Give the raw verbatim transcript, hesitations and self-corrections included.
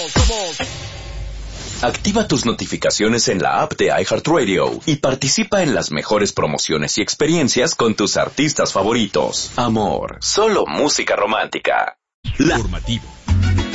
Activa tus notificaciones en la app de iHeartRadio y participa en las mejores promociones y experiencias con tus artistas favoritos. Amor, solo música romántica. La... Informativo.